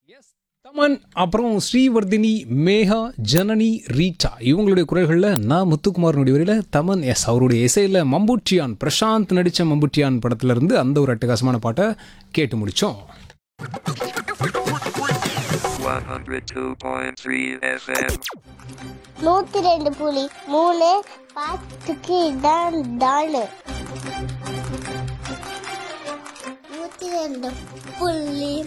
S Thaman, அப்புறம் Srivardhini, Megha, Janani, Rita இவங்களுடைய குரல்களில் நான் முத்துக்குமாரனுடைய வரையில் தமன் அவருடைய இசையில் மம்புட்டியான் பிரசாந்த் நடித்த மம்புட்டியான் படத்துல இருந்து அந்த ஒரு அட்டகாசமான பாட்டை கேட்டு முடித்தோம். 102.3 FM. 102.3 பாட்டுக்கு இதான் தானு 102.3